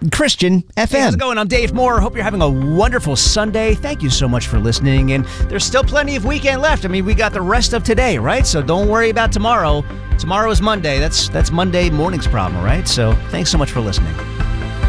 Christian FM. Hey, how's it going? I'm Dave Moore. Hope you're having a wonderful Sunday. Thank you so much for listening. And there's still plenty of weekend left. I mean, we got the rest of today, right? So don't worry about tomorrow. Tomorrow is Monday. That's Monday morning's problem, right? So thanks so much for listening.